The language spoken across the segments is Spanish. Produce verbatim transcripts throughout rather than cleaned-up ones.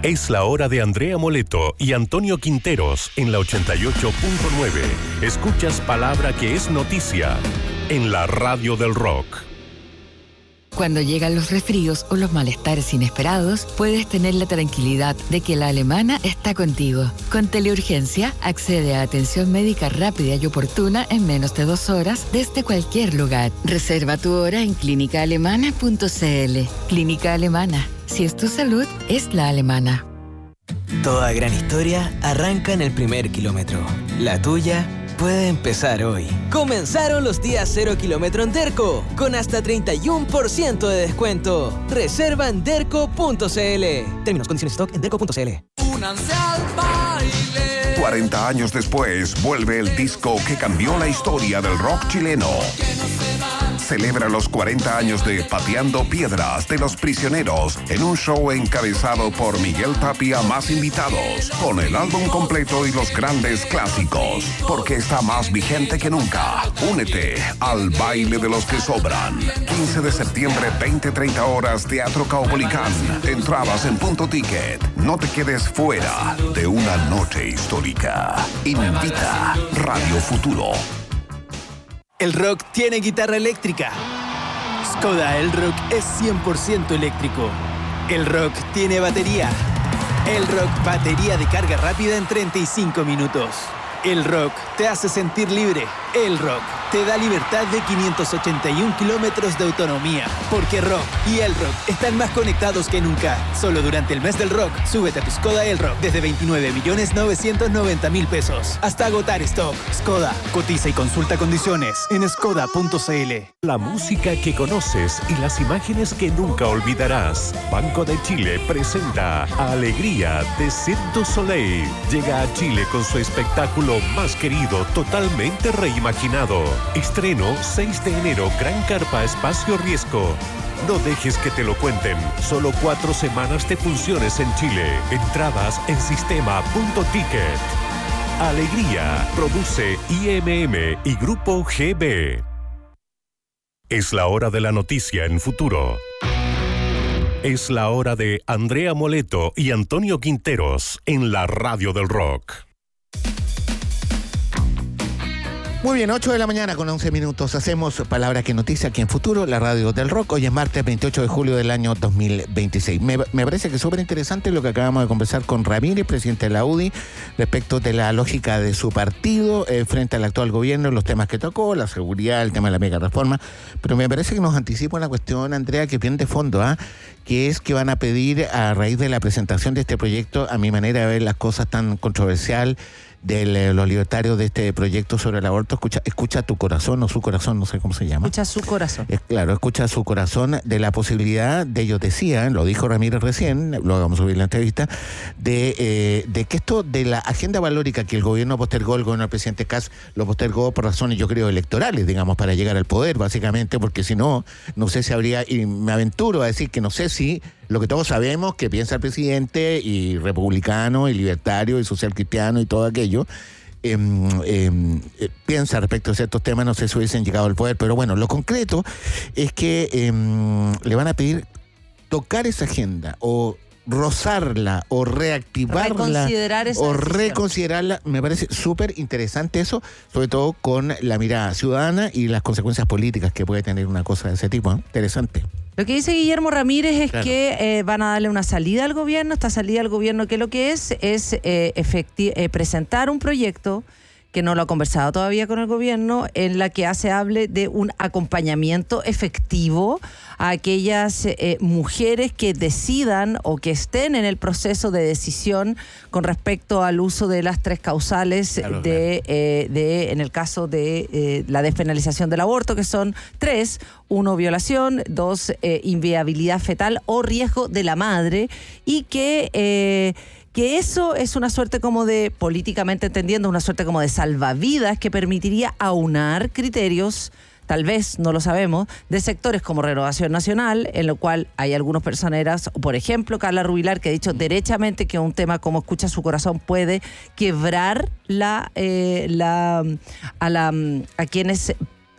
Es la hora de Andrea Moleto y Antonio Quinteros en la ochenta y ocho punto nueve. Escuchas palabra que es noticia en la radio del rock. Cuando llegan los resfríos o los malestares inesperados, puedes tener la tranquilidad de que la Alemana está contigo. Con Teleurgencia, accede a atención médica rápida y oportuna en menos de dos horas desde cualquier lugar. Reserva tu hora en clínica alemana punto c l. Clínica Alemana. Si es tu salud, es la alemana. Toda gran historia arranca en el primer kilómetro. La tuya puede empezar hoy. Comenzaron los días cero kilómetro en Derco, con hasta treinta y uno por ciento de descuento. Reserva en derco punto c l. Términos, condiciones, stock en derco punto c l. Únanse al baile. cuarenta años después, vuelve el disco que cambió la historia del rock chileno. Celebra los cuarenta años de Pateando Piedras de Los Prisioneros en un show encabezado por Miguel Tapia más invitados, con el álbum completo y los grandes clásicos, porque está más vigente que nunca. Únete al baile de los que sobran. quince de septiembre, veinte treinta horas, Teatro Caupolicán. Entradas en Punto Ticket. No te quedes fuera de una noche histórica. Invita Radio Futuro. El rock tiene guitarra eléctrica. Skoda Elrock es cien por ciento eléctrico. El rock tiene batería. El rock batería de carga rápida en treinta y cinco minutos. El rock te hace sentir libre. El rock te da libertad de quinientos ochenta y uno kilómetros de autonomía. Porque rock y el rock están más conectados que nunca. Solo durante el mes del rock, súbete a tu Skoda Elrock desde veintinueve millones novecientos noventa mil pesos. Hasta agotar stock. Skoda, cotiza y consulta condiciones en skoda punto c l. La música que conoces y las imágenes que nunca olvidarás. Banco de Chile presenta Alegría de Cirque du Soleil. Llega a Chile con su espectáculo más querido, totalmente reimaginado. Estreno seis de enero, Gran Carpa Espacio Riesgo. No dejes que te lo cuenten. Solo cuatro semanas de funciones en Chile. Entradas en sistema punto ticket. Alegría produce I M M y Grupo G B. Es la hora de la noticia en Futuro. Es la hora de Andrea Moleto y Antonio Quinteros en la radio del rock. Muy bien, ocho de la mañana con once minutos. Hacemos Palabra que Noticia aquí en Futuro, la radio del rock. Hoy es martes veintiocho de julio del año dos mil veintiséis. Me, me parece que es súper interesante lo que acabamos de conversar con Ramírez, presidente de la U D I, respecto de la lógica de su partido eh, frente al actual gobierno, los temas que tocó, la seguridad, el tema de la mega reforma. Pero me parece que nos anticipa una cuestión, Andrea, que viene de fondo, ¿ah? que es que van a pedir, a raíz de la presentación de este proyecto, a mi manera de ver las cosas tan controversial, de los libertarios de este proyecto sobre el aborto, escucha, escucha tu corazón o su corazón, no sé cómo se llama. Escucha su corazón. Es, claro, escucha su corazón, de la posibilidad de, ellos decían, lo dijo Ramírez recién, lo vamos a subir en la entrevista, de, eh, de que esto de la agenda valórica que el gobierno postergó, el gobierno del presidente Kast lo postergó por razones, yo creo, electorales, digamos, para llegar al poder, básicamente, porque si no, no sé si habría, y me aventuro a decir que no sé si lo que todos sabemos que piensa el presidente, y republicano, y libertario, y social cristiano, y todo aquello, eh, eh, eh, piensa respecto a ciertos temas, no sé si hubiesen llegado al poder, pero bueno, lo concreto es que eh, le van a pedir tocar esa agenda, o rozarla, o reactivarla, reconsiderar esa o decisión. reconsiderarla. Me parece súper interesante eso, sobre todo con la mirada ciudadana y las consecuencias políticas que puede tener una cosa de ese tipo, ¿eh? Interesante. Lo que dice Guillermo Ramírez es Claro. que eh, van a darle una salida al gobierno. Esta salida al gobierno, que lo que es, es eh, efecti- eh, presentar un proyecto que no lo ha conversado todavía con el gobierno, en la que hace hable de un acompañamiento efectivo a aquellas eh, mujeres que decidan o que estén en el proceso de decisión con respecto al uso de las tres causales Claro, de, claro. eh, de, en el caso de eh, la despenalización del aborto, que son tres: uno, violación; dos, eh, inviabilidad fetal o riesgo de la madre, y que eh, que eso es una suerte como de, políticamente entendiendo, una suerte como de salvavidas que permitiría aunar criterios, tal vez, no lo sabemos, de sectores como Renovación Nacional, en lo cual hay algunos personeras, por ejemplo, Carla Rubilar, que ha dicho derechamente que un tema como Escucha su corazón puede quebrar la, eh, la, a, la, a quienes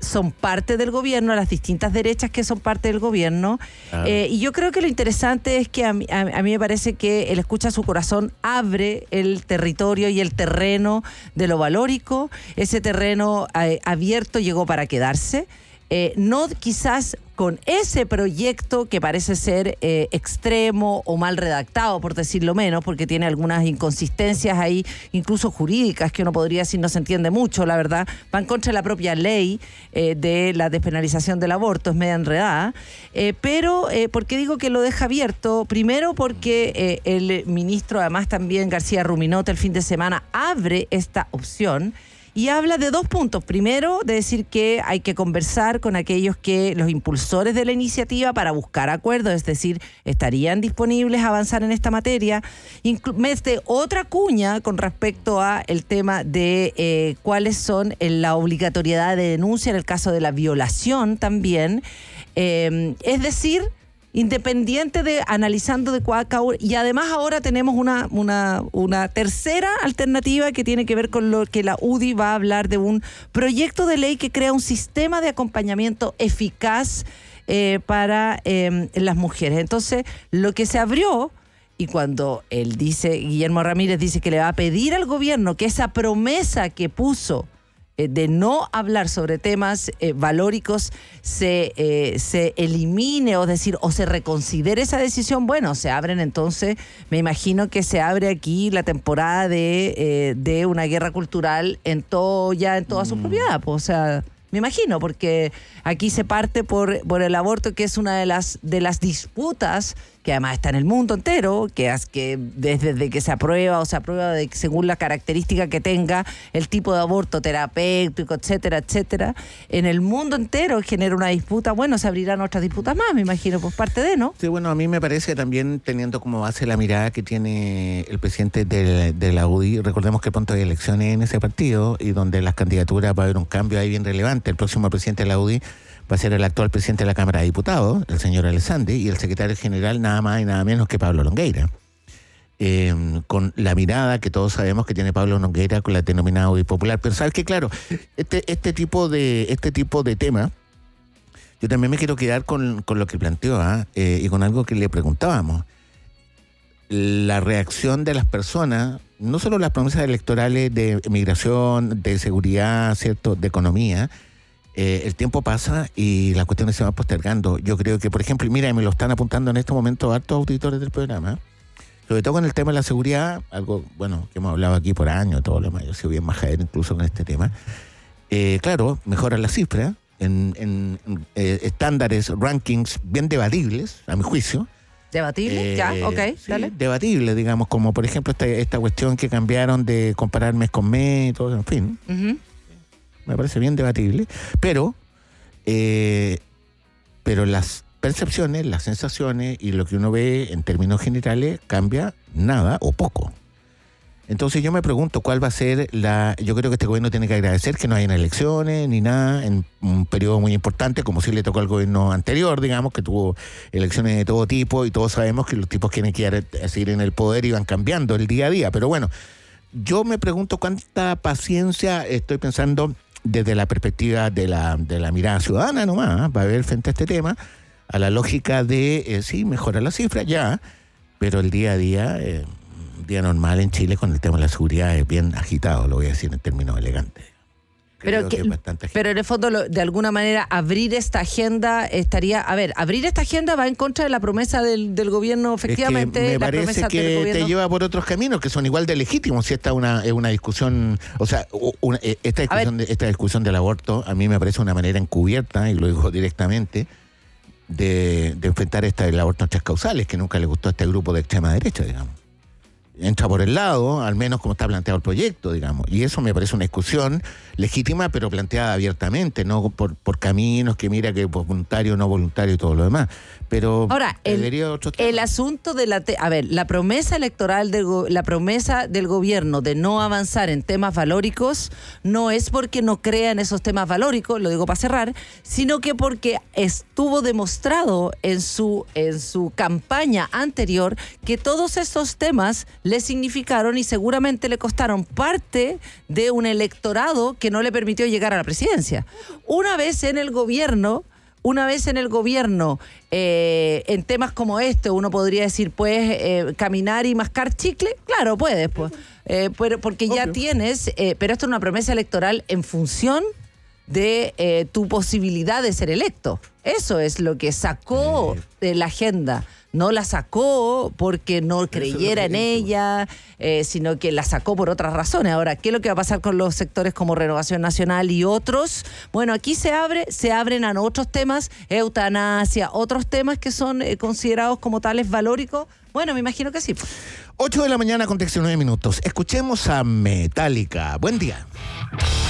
son parte del gobierno, las distintas derechas que son parte del gobierno. Ah. Eh, y yo creo que lo interesante es que a mí, a, a mí me parece que el escucha su corazón abre el territorio y el terreno de lo valórico. Ese terreno eh, abierto llegó para quedarse. Eh, no quizás con ese proyecto que parece ser eh, extremo o mal redactado, por decirlo menos, porque tiene algunas inconsistencias ahí, incluso jurídicas, que uno podría decir no se entiende mucho, la verdad, van contra la propia ley eh, de la despenalización del aborto, es media enredada, eh, pero eh, ¿por qué digo que lo deja abierto? Primero porque eh, el ministro, además también García Ruminota, el fin de semana abre esta opción. Y habla de dos puntos. Primero, de decir que hay que conversar con aquellos que, los impulsores de la iniciativa para buscar acuerdos, es decir, estarían disponibles a avanzar en esta materia. Inclu- mete otra cuña con respecto a el tema de eh, cuáles son eh, la obligatoriedad de denuncia en el caso de la violación también. Eh, es decir, independiente de analizando de cuál, y además ahora tenemos una, una, una tercera alternativa que tiene que ver con lo que la U D I va a hablar de un proyecto de ley que crea un sistema de acompañamiento eficaz eh, para eh, las mujeres. Entonces, lo que se abrió, y cuando él dice, Guillermo Ramírez dice que le va a pedir al gobierno que esa promesa que puso de no hablar sobre temas eh, valóricos se, eh, se elimine, o decir, o se reconsidere esa decisión, bueno, se abren entonces, me imagino que se abre aquí la temporada de, eh, de una guerra cultural en todo, ya en toda mm. su propiedad, pues, o sea, me imagino, porque aquí se parte por, por el aborto, que es una de las, de las disputas que además está en el mundo entero, que, que desde, desde que se aprueba o se aprueba de, según la característica que tenga el tipo de aborto terapéutico, etcétera, etcétera, en el mundo entero genera una disputa. Bueno, se abrirán otras disputas más, me imagino, por parte de, ¿no? Sí, bueno, a mí me parece también, teniendo como base la mirada que tiene el presidente de, de la U D I, recordemos que pronto hay elecciones en ese partido y donde las candidaturas va a haber un cambio ahí bien relevante. El próximo presidente de la U D I va a ser el actual presidente de la Cámara de Diputados, el señor Alessandri, y el secretario general nada más y nada menos que Pablo Longueira. Eh, con la mirada que todos sabemos que tiene Pablo Longueira con la denominada U D I popular. Pero sabes que claro, este, este tipo de, este tipo de tema, yo también me quiero quedar con, con lo que planteó ¿eh? Eh, y con algo que le preguntábamos. La reacción de las personas, no solo las promesas electorales de migración, de seguridad, cierto, de economía. Eh, el tiempo pasa y las cuestiones se van postergando. Yo creo que, por ejemplo, y mira, me lo están apuntando en este momento hartos auditores del programa, sobre todo con el tema de la seguridad, algo, bueno, que hemos hablado aquí por años, todo lo demás, yo soy bien majadero incluso con este tema. Eh, claro, mejoran las cifras en, en eh, estándares, rankings bien debatibles, a mi juicio. ¿Debatible? Eh, ya, ok, sí, dale. Debatible, digamos, como por ejemplo esta, esta cuestión que cambiaron de comparar mes con mes y todo, en fin. Uh-huh. Me parece bien debatible, pero eh, pero las percepciones, las sensaciones y lo que uno ve en términos generales cambia nada o poco. Entonces yo me pregunto cuál va a ser la... Yo creo que este gobierno tiene que agradecer que no hayan elecciones ni nada en un periodo muy importante, como si le tocó al gobierno anterior, digamos, que tuvo elecciones de todo tipo y todos sabemos que los tipos quieren quedar, seguir en el poder y van cambiando el día a día. Pero bueno, yo me pregunto cuánta paciencia estoy pensando desde la perspectiva de la, de la mirada ciudadana nomás, ¿eh? Va a haber frente a este tema, a la lógica de, eh, sí, mejorar la cifra, ya, pero el día a día, eh, un día normal en Chile con el tema de la seguridad es bien agitado, lo voy a decir en términos elegantes. Pero, que, que pero en el fondo, lo, de alguna manera, abrir esta agenda estaría... A ver, abrir esta agenda va en contra de la promesa del, del gobierno, efectivamente. Es que me la parece que te lleva por otros caminos que son igual de legítimos. Si esta es una, es una discusión... O sea, una, esta, discusión de, esta discusión del aborto a mí me parece una manera encubierta, y lo digo directamente, de, de enfrentar esta, el aborto en tres causales, que nunca le gustó a este grupo de extrema derecha, digamos. Entra por el lado, al menos como está planteado el proyecto, digamos. Y eso me parece una discusión legítima, pero planteada abiertamente, no por, por caminos que mira que voluntario, no voluntario y todo lo demás. Pero ahora, el, el asunto de la... Te- a ver, la promesa electoral, de go- la promesa del gobierno de no avanzar en temas valóricos no es porque no crea en esos temas valóricos, lo digo para cerrar, sino que porque estuvo demostrado en su, en su campaña anterior que todos estos temas le significaron y seguramente le costaron parte de un electorado que no le permitió llegar a la presidencia. Una vez en el gobierno, una vez en el gobierno, eh, en temas como este, uno podría decir, ¿puedes eh, caminar y mascar chicle? Claro, puedes, pues, eh, pero, porque ya Obvio. tienes, eh, pero esto es una promesa electoral en función de eh, tu posibilidad de ser electo. Eso es lo que sacó de la agenda. No la sacó porque no creyera en ella, eh, sino que la sacó por otras razones. Ahora, ¿qué es lo que va a pasar con los sectores como Renovación Nacional y otros? Bueno, aquí se abre, se abren a otros temas, eutanasia, otros temas que son eh, considerados como tales valóricos. Bueno, me imagino que sí. ocho de la mañana con diecinueve minutos. Escuchemos a Metallica. Buen día.